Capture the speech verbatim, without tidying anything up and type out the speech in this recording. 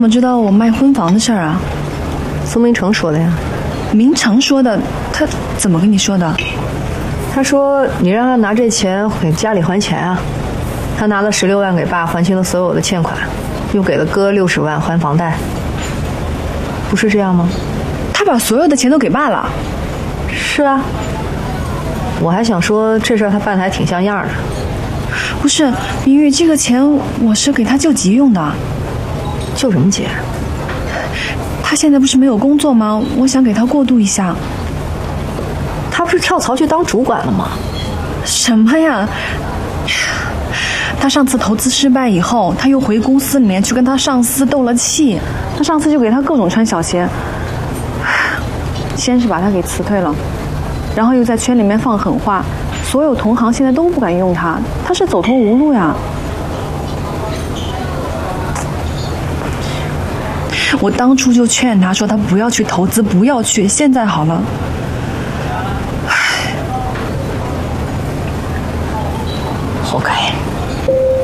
怎么知道我卖婚房的事儿啊？ 苏明成说的呀。 明成说的，他怎么跟你说的？ 他说你让他拿这钱给家里还钱啊。他拿了十六万给爸还清了所有的欠款，又给了哥六十万还房贷，不是这样吗？ 他把所有的钱都给爸了。 是啊。我还想说这事儿他办得还挺像样的。 不是，明玉，这个钱我是给他救急用的。 救什么急？ 他现在不是没有工作吗？我想给他过渡一下。 他不是跳槽去当主管了吗？ 什么呀？他上次投资失败以后，他又回公司里面去跟他上司斗了气。他上司就给他各种穿小鞋，先是把他给辞退了，然后又在圈里面放狠话，所有同行现在都不敢用他，他是走投无路呀。我当初就劝他说他不要去投资，不要去，现在好了。 活该。